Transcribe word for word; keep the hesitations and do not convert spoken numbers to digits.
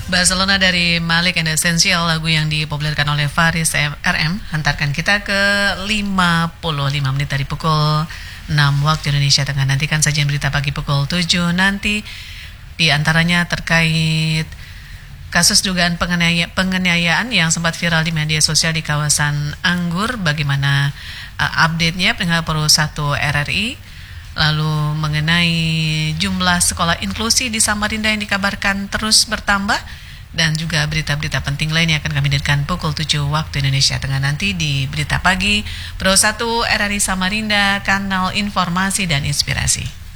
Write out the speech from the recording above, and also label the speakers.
Speaker 1: Barcelona dari Malik and Essential, lagu yang dipopulerkan oleh Faris R M, hantarkan kita ke lima puluh lima menit dari pukul enam waktu Indonesia Tengah. Nantikan sajian berita pagi pukul tujuh nanti, di antaranya terkait kasus dugaan penganiaya, penganiayaan yang sempat viral di media sosial di kawasan Anggur. Bagaimana uh, update-nya Pendengar Pro satu R R I. Lalu mengenai jumlah sekolah inklusi di Samarinda yang dikabarkan terus bertambah, dan juga berita-berita penting lainnya akan kami hadirkan pukul tujuh waktu Indonesia Tengah nanti di Berita Pagi Pro satu R R I Samarinda, kanal informasi dan inspirasi.